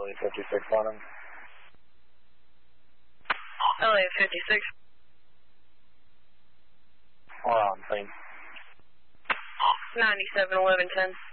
LA 56 on him. LA 56. We're on scene. 971110.